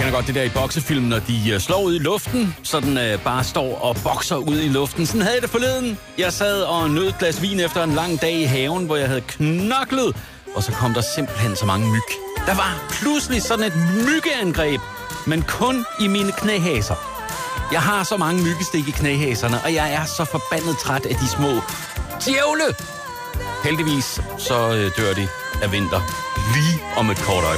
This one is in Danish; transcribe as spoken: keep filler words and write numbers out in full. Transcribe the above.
kender godt det der i boksefilm, når de uh, slår ud i luften, så den uh, bare står og bokser ud i luften. Sådan havde jeg det forleden. Jeg sad og nød et glas vin efter en lang dag i haven, hvor jeg havde knoklet, og så kom der simpelthen så mange myg. Der var pludselig sådan et myggeangreb, men kun i mine knæhaser. Jeg har så mange myggestik i knæhaserne, og jeg er så forbandet træt af de små djævle. Heldigvis så øh, dør de af vinter lige om et kort øjeblik.